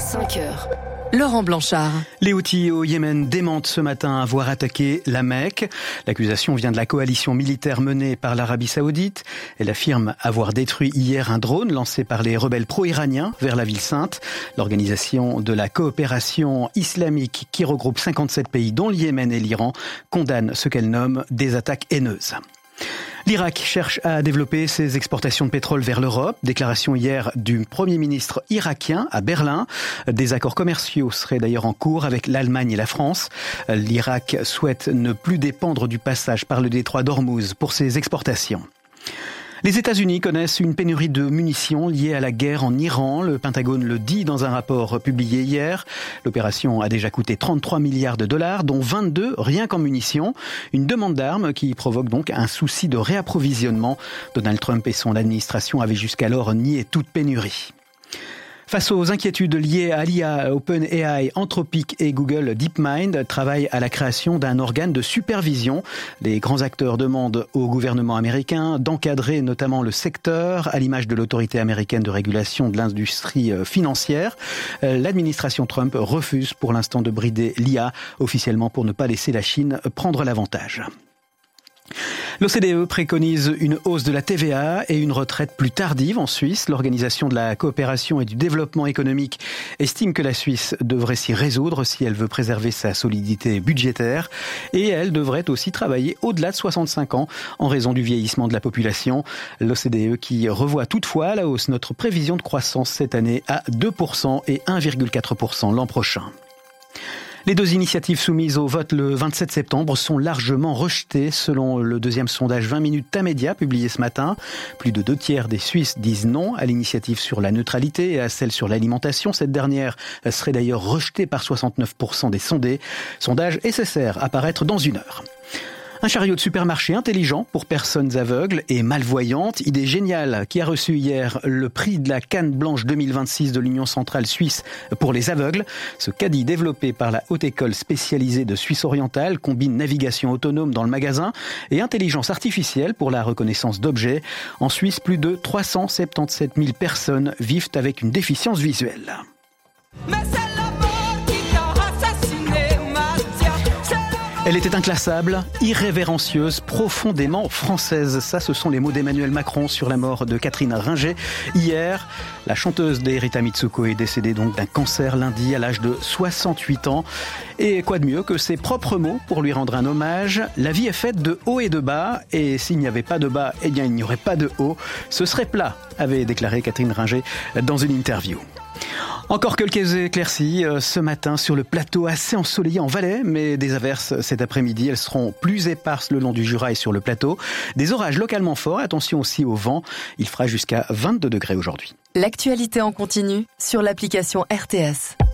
5h. Laurent Blanchard. Les Houthis au Yémen démentent ce matin avoir attaqué la Mecque. L'accusation vient de la coalition militaire menée par l'Arabie Saoudite. Elle affirme avoir détruit hier un drone lancé par les rebelles pro-iraniens vers la ville sainte. L'organisation de la coopération islamique qui regroupe 57 pays dont le Yémen et l'Iran condamne ce qu'elle nomme des attaques haineuses. L'Irak cherche à développer ses exportations de pétrole vers l'Europe. Déclaration hier du Premier ministre irakien à Berlin. Des accords commerciaux seraient d'ailleurs en cours avec l'Allemagne et la France. L'Irak souhaite ne plus dépendre du passage par le détroit d'Ormuz pour ses exportations. Les États-Unis connaissent une pénurie de munitions liée à la guerre en Iran. Le Pentagone le dit dans un rapport publié hier. L'opération a déjà coûté 33 milliards de dollars, dont 22 rien qu'en munitions. Une demande d'armes qui provoque donc un souci de réapprovisionnement. Donald Trump et son administration avaient jusqu'alors nié toute pénurie. Face aux inquiétudes liées à l'IA, OpenAI, Anthropic et Google DeepMind travaillent à la création d'un organe de supervision. Les grands acteurs demandent au gouvernement américain d'encadrer notamment le secteur, à l'image de l'autorité américaine de régulation de l'industrie financière. L'administration Trump refuse pour l'instant de brider l'IA, officiellement pour ne pas laisser la Chine prendre l'avantage. L'OCDE préconise une hausse de la TVA et une retraite plus tardive en Suisse. L'Organisation de la coopération et du développement économique estime que la Suisse devrait s'y résoudre si elle veut préserver sa solidité budgétaire. Et elle devrait aussi travailler au-delà de 65 ans en raison du vieillissement de la population. L'OCDE qui revoit toutefois à la hausse notre prévision de croissance cette année à 2% et 1,4% l'an prochain. Les deux initiatives soumises au vote le 27 septembre sont largement rejetées selon le deuxième sondage 20 minutes Tamedia publié ce matin. Plus de 2/3 des Suisses disent non à l'initiative sur la neutralité et à celle sur l'alimentation. Cette dernière serait d'ailleurs rejetée par 69% des sondés. Sondage nécessaire à paraître dans une heure. Un chariot de supermarché intelligent pour personnes aveugles et malvoyantes. Idée géniale qui a reçu hier le prix de la Canne Blanche 2026 de l'Union centrale suisse pour les aveugles. Ce caddie développé par la Haute École spécialisée de Suisse orientale combine navigation autonome dans le magasin et intelligence artificielle pour la reconnaissance d'objets. En Suisse, plus de 377 000 personnes vivent avec une déficience visuelle. Elle était inclassable, irrévérencieuse, profondément française. Ça, ce sont les mots d'Emmanuel Macron sur la mort de Catherine Ringer. Hier, la chanteuse d'Erita Mitsuko est décédée donc d'un cancer lundi à l'âge de 68 ans. Et quoi de mieux que ses propres mots pour lui rendre un hommage. La vie est faite de haut et de bas. Et s'il n'y avait pas de bas, eh bien, il n'y aurait pas de haut. Ce serait plat, avait déclaré Catherine Ringer dans une interview. Encore quelques éclaircies ce matin sur le plateau assez ensoleillé en Valais, mais des averses cet après-midi. Elles seront plus éparses le long du Jura et sur le plateau. Des orages localement forts, attention aussi au vent. Il fera jusqu'à 22 degrés aujourd'hui. L'actualité en continu sur l'application RTS.